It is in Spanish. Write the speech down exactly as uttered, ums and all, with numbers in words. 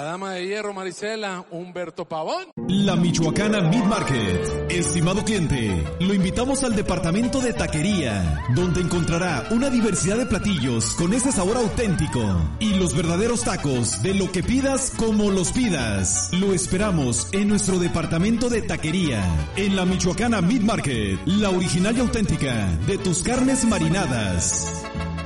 La dama de hierro, Marisela, Humberto Pavón. La Michoacana Meat Market. Estimado cliente, lo invitamos al departamento de taquería, donde encontrará una diversidad de platillos con ese sabor auténtico y los verdaderos tacos de lo que pidas como los pidas. Lo esperamos en nuestro departamento de taquería, en la Michoacana Meat Market, la original y auténtica de tus carnes marinadas.